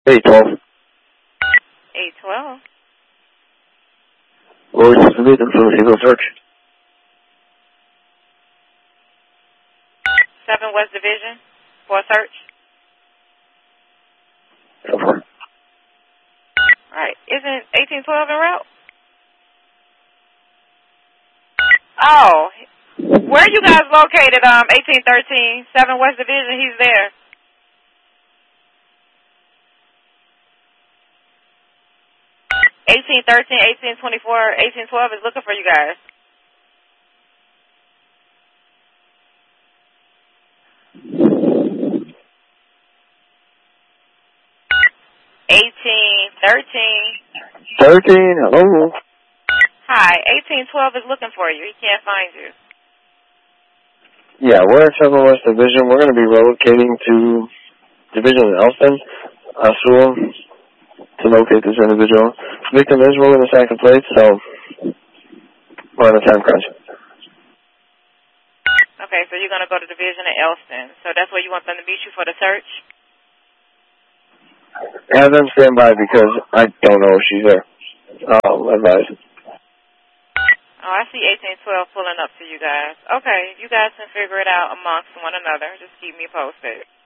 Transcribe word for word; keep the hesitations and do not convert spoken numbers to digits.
eight twelve. eight twelve. What was the reason for the single search? seven West Division for a search. So far. Right. Isn't eighteen twelve en route? Oh. Where are you guys located, um, eighteen thirteen, seven West Division? He's there. eighteen thirteen, eighteen twenty-four, eighteen twelve is looking for you guys. eighteen thirteen. thirteen, hello. Hi, eighteen twelve is looking for you. He can't find you. Yeah, we're at seven West Division. We're going to be relocating to Division in Elston, Osceola, to locate this individual. Victim is rolling the second plate, so we're on a time crunch. Okay, so you're going to go to Division in Elston. So that's where you want them to meet you for the search? Have them stand by because I don't know if she's there. I'll advise. Oh, I see eighteen twelve pulling up to you guys. Okay, you guys can figure it out amongst one another. Just keep me posted.